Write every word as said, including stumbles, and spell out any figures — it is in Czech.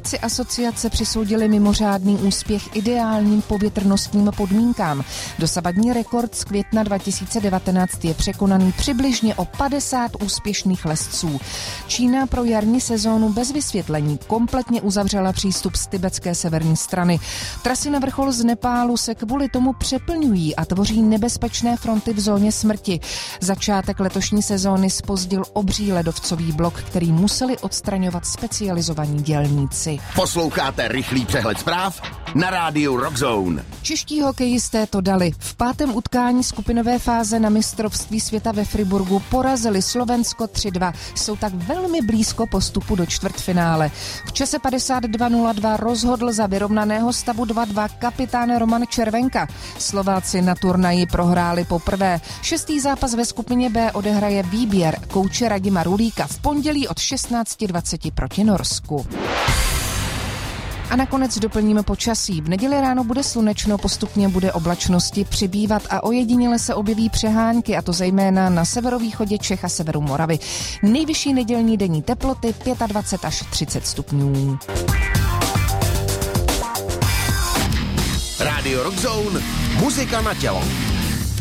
Vědci asociace přisoudili mimořádný úspěch ideálním povětrnostním podmínkám. Dosavadní rekord z května dva tisíce devatenáct je překonaný přibližně o padesát úspěšných lezců. Čína pro jarní sezónu bez vysvětlení kompletně uzavřela přístup z tibetské severní strany. Trasy na vrchol z Nepálu se kvůli tomu přeplňují a tvoří nebezpečné fronty v zóně smrti. Začátek letošní sezóny zpozdil obří ledovcový blok, který museli odstraňovat specializovaní dělníci. Posloucháte rychlý přehled zpráv na rádiu Rockzone. Čeští hokejisté to dali. V pátém utkání skupinové fáze na mistrovství světa ve Friburgu porazili Slovensko tři dva. Jsou tak velmi blízko postupu do čtvrtfinále. V čase padesát dva nula dva rozhodl za vyrovnaného stavu dva dva kapitán Roman Červenka. Slováci na turnaji prohráli poprvé. Šestý zápas ve skupině B odehraje výběr kouče Radima Rulíka v pondělí od šestnáct dvacet proti Norsku. A nakonec doplníme počasí. V neděli ráno bude slunečno, postupně bude oblačnosti přibývat a ojediněle se objeví přehánky, a to zejména na severovýchodě Čech a severu Moravy. Nejvyšší nedělní denní teploty dvacet pět až třicet stupňů. Rádio Rockzone, muzika na tělo.